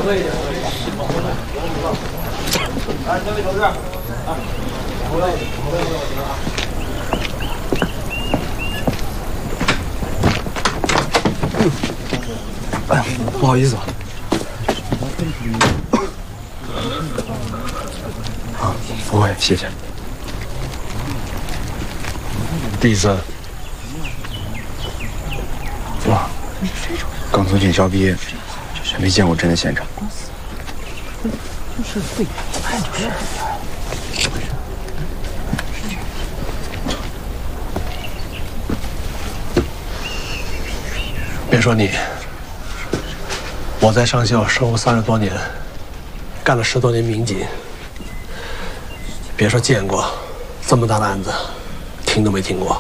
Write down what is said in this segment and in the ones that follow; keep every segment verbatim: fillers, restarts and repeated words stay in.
来，这位同志，啊，回来，回来，回来啊！ 哎呀，不好意思啊。啊，不会，谢谢。第一次。哇，刚从警校毕业，没见过真的现场。就是对，看就是。别说你，我在上校生活三十多年，干了十多年民警，别说见过这么大的案子，听都没听过。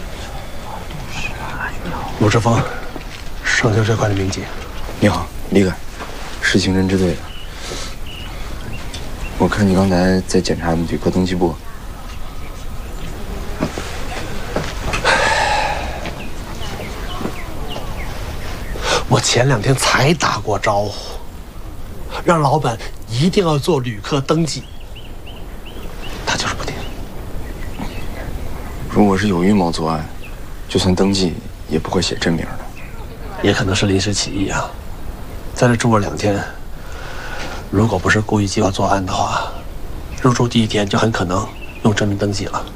鲁志峰，上校这块的民警。你好，李敢，是刑侦支队的。我看你刚才在检查旅客登记簿。我前两天才打过招呼，让老板一定要做旅客登记，他就是不听。如果是有预谋作案，就算登记也不会写真名的。也可能是临时起意啊，在这住了两天，如果不是故意计划作案的话，入住第一天就很可能用真名登记了。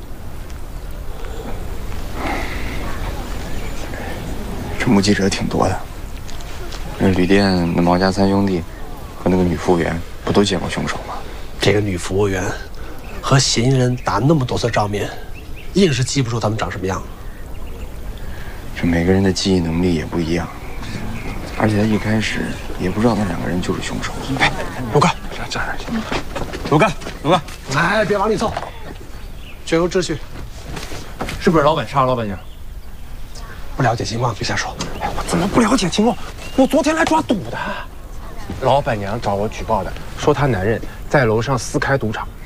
这目击者挺多的。那旅店那毛家三兄弟和那个女服务员不都见过凶手吗？这个女服务员和嫌疑人打那么多次照面，硬是记不住他们长什么样。这每个人的记忆能力也不一样，而且他一开始也不知道那两个人就是凶手。哎，鲁干，这样行。鲁干，鲁干，哎，别往里凑，绝有秩序。 是不是老板杀了老板娘？ 不了解情况别瞎说。 哎，我怎么不了解情况？我昨天来抓赌的，老板娘找我举报的，说她男人在楼上私开赌场，